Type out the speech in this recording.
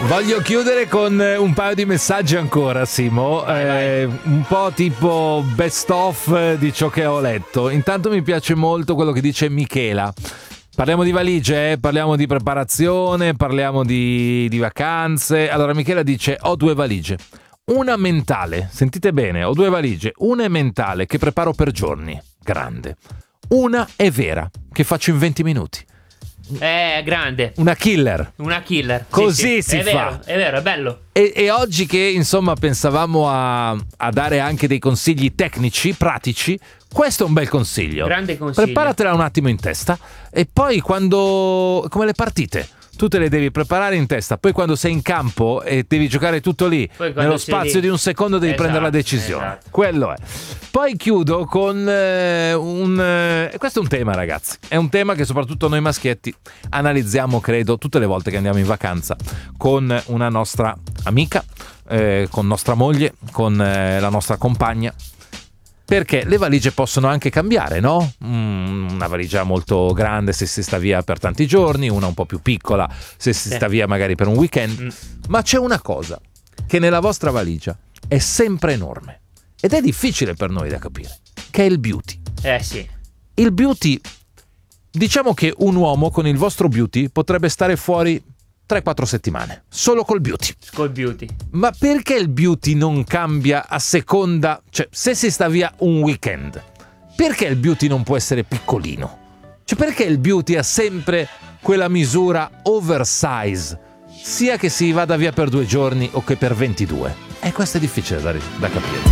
Voglio chiudere con un paio di messaggi ancora, Simo. Vai. Un po' tipo best of di ciò che ho letto. Intanto mi piace molto quello che dice Michela. Parliamo di valigie, parliamo di preparazione, parliamo di vacanze. Allora Michela dice: ho 2 valigie. Una mentale, sentite bene, ho 2 valigie. Una è mentale, che preparo per giorni, grande. Una è vera, che faccio in 20 minuti. Grande. Una killer. Una killer. Così si è fa. Vero, è vero, è bello. E oggi che insomma pensavamo a dare anche dei consigli tecnici, pratici, questo è un bel consiglio. Grande consiglio. Preparatela un attimo in testa e poi quando, come le partite, tu te le devi preparare in testa, poi quando sei in campo e devi giocare tutto lì, Poi nello sei spazio lì. di un secondo devi prendere la decisione. Esatto. Quello è. Poi chiudo con questo è un tema, ragazzi, è un tema che soprattutto noi maschietti analizziamo, credo, tutte le volte che andiamo in vacanza con una nostra amica, con nostra moglie, con la nostra compagna. Perché le valigie possono anche cambiare, no? Una valigia molto grande se si sta via per tanti giorni, una un po' più piccola se si sta via magari per un weekend. Ma c'è una cosa che nella vostra valigia è sempre enorme ed è difficile per noi da capire, che è il beauty. Sì. Il beauty, diciamo che un uomo con il vostro beauty potrebbe stare fuori 3-4 settimane, solo col beauty. Col beauty. Ma perché il beauty non cambia a seconda? Cioè, se si sta via un weekend, perché il beauty non può essere piccolino? Cioè, perché il beauty ha sempre quella misura oversize, sia che si vada via per 2 giorni o che per 22? E questo è difficile da capire.